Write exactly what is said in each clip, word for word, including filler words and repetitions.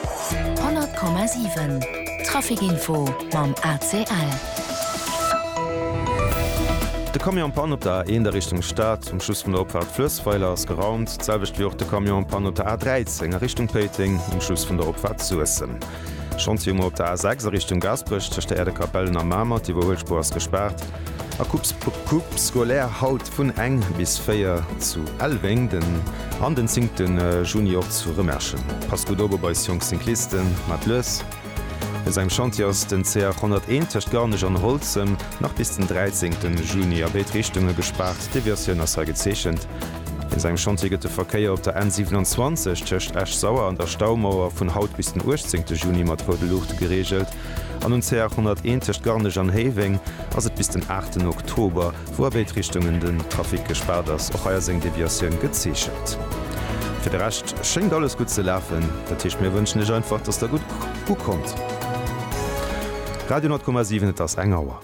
hundert Komma sieben Trafikinfo mam A C L. De Kamion Pan op der en der Richtung Stadt zum Schluss vun der Opfahrt Flössweiler ass geraumt, zelwecht wie de Kamion Pan op der A dreizehn enger Richtung Peting um Schluss vun der Opfahrt zu essen. Schon immer op der A sechs Richtung Gasbrüch cht der Erde Kapellen am Mamer, die Wohlspur ass gesperrt. A Kupp skolär haut vun eng bis Féier zu Elweng den an den zinkten äh, Junior zu remerschen. Pass gut ober bei Jungsinklisten mat Lës. Mit seinem Chantiers den C hunderteins töcht gar nicht an Holzem nach bis den dreizehnten Juni Abeitrichtungen gespart, die Version as er gezeechent. In seinem Chantigete Verkeier op der N siebenundzwanzig töcht Ash Sauer an der Staumauer vun Haut bis den urzehnten Juni mat vor de Luft geregelt. An den C hunderteins töcht gar nicht an Heving, as et bis den achten Oktober, wo Abeitrichtungen den Trafik gespart ass och eier seng die Version gezeechent. Für de recht schenkt alles gut ze laufen, dat Tisch mir wünschen ich einfach, dass der gut gut kommt. Radio hundert Komma sieben ass engauer.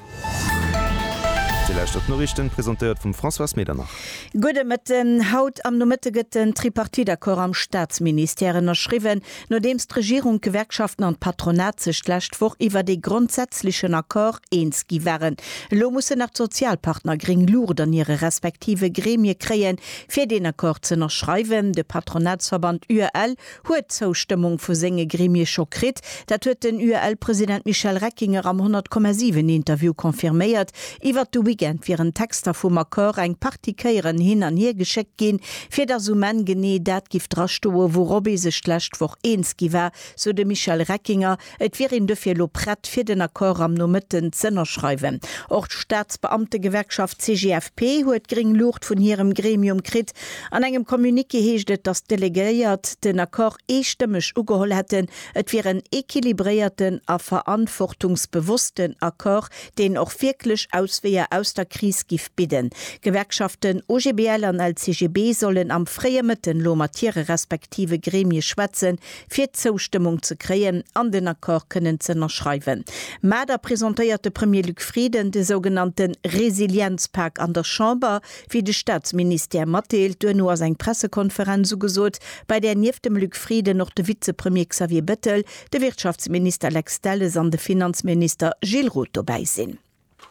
Norrichten präsentiert vum François Medernach. Gude mit den Haut am Nomittegeten Tripartidakkor am Staatsministerien erschriwen, no dems Regierung, Gewerkschaften an Patronat sechlächt woch iwwer de grundsätzlichen Akkor eenski wären. Lo musse nach Sozialpartner gering Lourd an ihre respektive Gremie kreien, fir den Akkor ze noch schreiwen. De Patronatsverband U L huet Zustimmung vu senge Gremie schokrit, dat huet den U L-Präsident Michel Reckinger am hundert Komma sieben Interview konfirméiert, iwwer du Weekend fir en Texter vum Akkor eng Partikéieren hin an hier gescheckt gin, fir der Sumen gené dat gift rastoe, wo Robby se schlecht woch eenski war, so de Michel Reckinger, et wir in de fir lo Brett fir den Akkor am no mitten Zinner schreiwen. Ort Staatsbeamte Gewerkschaft C G F P huet gering Lucht vun hirem Gremium krit. An engem Kommunike heeschtet, dass delegéiert den Akkor eestimmech ugeholl hätten, et wir en équilibrierten a verantwortungsbewussten Akkor, den och wirklich auswehe aus der Krise gif bidden. Gewerkschaften O G B L an L C G B sollen am freie Mitten lo Matiere respektive Gremie schwätzen, fir Zustimmung zu kreen, an den Akkor können ze noch schreiben. Mader präsentierte Premier Luc Frieden de sogenannten Resilienzpack an der Chamber, wie de Staatsminister Mattel nur as eng Pressekonferenz so gesot, bei der nief dem Luc Frieden noch de Vizepremier Xavier Bettel, de Wirtschaftsminister Alex Telles an de Finanzminister Gilles Roth dabei-sinn.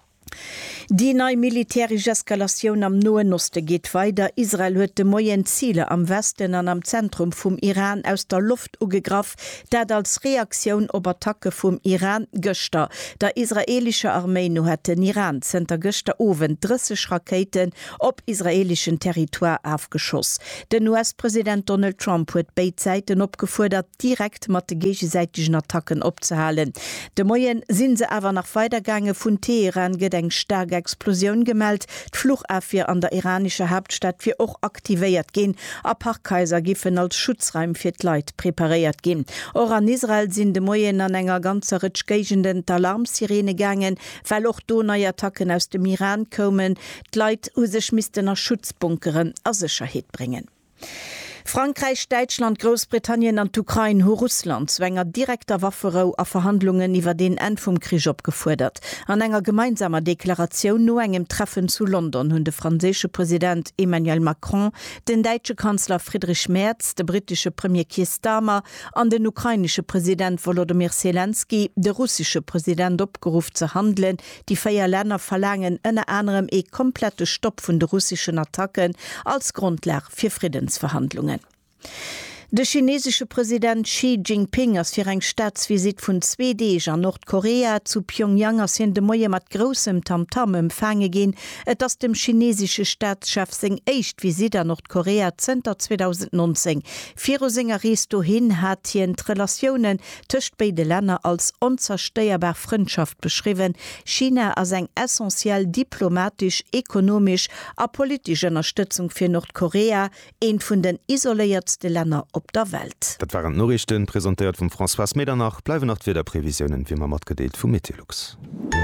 Die neue militärische Eskalation am Nahen Osten geht weiter. Israel huet de moyen Ziele am Westen an am Zentrum vom Iran aus der Luft ugegraf, dat als Reaktion op Attacke vom Iran göster. Der israelische Armee no hat den Iran zenter göster owen dreißig Raketen op israelischen Territoire aufgeschoss. Den U S-Präsident Donald Trump huet beide Seiten opgefordert, direkt mat de gegenseitigen Attacken opzuhalen. De moyen sind se aber nach Weitergange vun Teheran gedenk starke Explosion gemeldet, Fluchafwehr an der iranische Hauptstadt fir och aktiviert gin, a Parkkaiser giffen als Schutzreim fir d'Leit prepariert gin. Or an Israel sind de Moyen an enger ganzer Ritschgegenden d'Alarmsirene gangen, weil och Donauattacken aus dem Iran kommen, d'Leit usech misstener Schutzbunkeren a Sicherheit bringen. Frankreich, Deutschland, Großbritannien an Ukraine ho Russland zwänger direkter Wafferau a Verhandlungen iwwer den End vum Krieg opgefordert. An enger gemeinsamer Deklaration no engem Treffen zu London hunn de franzésche Präsident Emmanuel Macron, den deutsche Kanzler Friedrich Merz, de britische Premier Keir Starmer an den ukrainische Präsident Volodymyr Zelensky, de russische Präsident opgerufen zu handeln. Die vier Länder verlangen ënne anderem e komplette Stopp vun de russischen Attacken als Grundlage für Friedensverhandlungen. Der chinesische Präsident Xi Jinping als fir eng Staatsvisit vun zwei Dagen an Nordkorea zu Pyongyang as hin de Moie mat grossem Tamtam empfange gin, et ass dem chinesische Staatschef seng echt Visit an Nordkorea Zter zwanzig neunzehn. Viro Singer Resto hin hat hien Relationen töcht beide Länder als unzersteierbar Freundschaft beschrieben. China as eng essentiell diplomatisch, ökonomisch a politische Unterstützung für Nordkorea, een vun den isoliertste Länder op der Welt. Dat waren Norrichten präsentiert vum François Medernach, bleiwe noch wieder Prävisionen wie man mat gedeelt vum Meteorlux.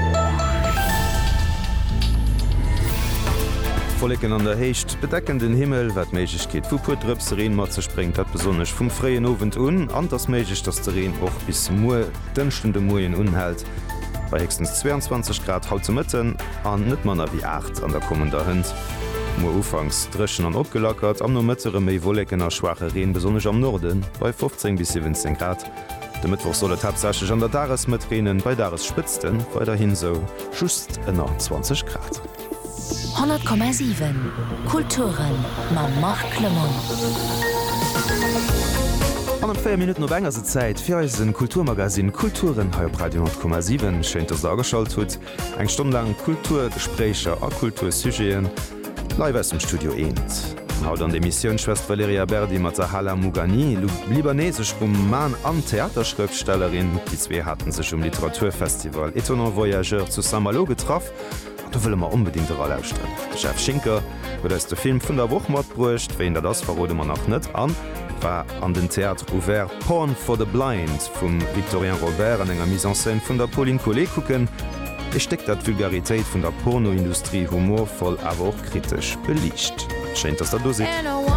Follecken an der Hecht bedecken den Himmel, wat Meigkeet vu putrepseren mat zerspringt, dat besonnech vum freien Ofent un, anders meigich dat Terrain och bis Mu dënchtende Moien unhält. Bei hextens zweiundzwanzig Grad haut zu Mëtten an net manner wie acht an der kommender Hënd. Mo ufangs dreschen an opgelackert, am no mëttere méi wolleken a schwache Reen besonnech am Norden bei fünfzehn bis siebzehn Grad. De Mittwoch solle tapsacheg an der Dares mitrenen bei Dares spitzten, weiter hin so schust ënner zwanzig Grad. hundert Komma sieben Kulturen ma Mark Clement. An vier Minuten no enger se Zeit fir eisen Kulturmagasin Kulturen ha op Radio hundert Komma sieben scheint der Sageschalt huet, eng stundenlang Kulturgesprächer a Kultursugéen live aus dem Studio eenent. Haut an de Missionsschwest Valeria Berdi mat der Hala Mugani, libanesech Roman an Theaterschriftstellerin, die zwee hatten sech um Literaturfestival Etonner Voyageur zu Saint-Malo getroffen. Da will man unbedingt ausstellen. Der Chef Schinker wird es der Film vun der Woche mat brucht, wen der das verrode man noch net an, war an den Theater ouvert Porn for the Blind vum Victorien Robert an enger Mise en scène vun der Pauline Collet gucken. Es steckt dat Vulgaritéit vun der Pornoindustrie humorvoll, aber auch kritisch belicht. Scheint, dass da du se.